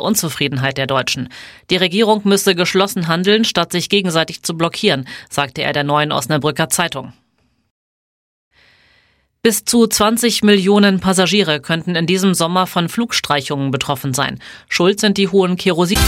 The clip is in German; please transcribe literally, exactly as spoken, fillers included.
Unzufriedenheit der Deutschen. Die Regierung müsse geschlossen handeln, statt sich gegenseitig zu blockieren, sagte er der Neuen Osnabrücker Zeitung. Bis zu zwanzig Millionen Passagiere könnten in diesem Sommer von Flugstreichungen betroffen sein. Schuld sind die hohen Kerosin